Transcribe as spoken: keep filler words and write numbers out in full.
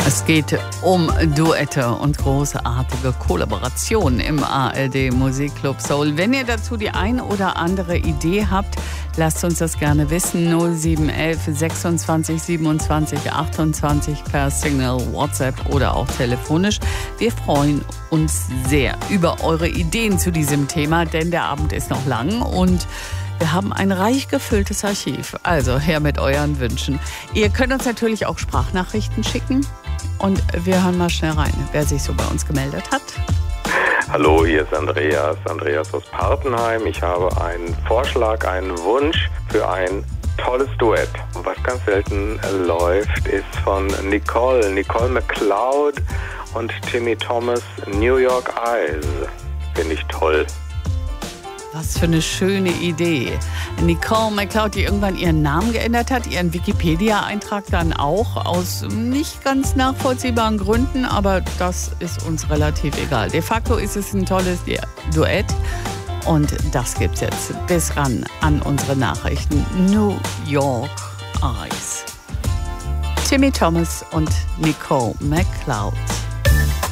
Es geht um Duette und großartige Kollaborationen im A R D Musikclub Soul. Wenn ihr dazu die ein oder andere Idee habt, lasst uns das gerne wissen. null sieben eins eins sechsundzwanzig siebenundzwanzig achtundzwanzig per Signal, WhatsApp oder auch telefonisch. Wir freuen uns sehr über eure Ideen zu diesem Thema, denn der Abend ist noch lang und wir haben ein reich gefülltes Archiv. Also her mit euren Wünschen. Ihr könnt uns natürlich auch Sprachnachrichten schicken. Und wir hören mal schnell rein, wer sich so bei uns gemeldet hat. Hallo, hier ist Andreas. Andreas aus Partenheim. Ich habe einen Vorschlag, einen Wunsch für ein tolles Duett. Was ganz selten läuft, ist von Nicole, Nicole McLeod und Timmy Thomas, New York Eyes. Finde ich toll. Was für eine schöne Idee. Nicole McLeod, die irgendwann ihren Namen geändert hat, ihren Wikipedia-Eintrag dann auch, aus nicht ganz nachvollziehbaren Gründen, aber das ist uns relativ egal. De facto ist es ein tolles Duett und das gibt's jetzt bis ran an unsere Nachrichten. New York Eyes. Timmy Thomas und Nicole McLeod.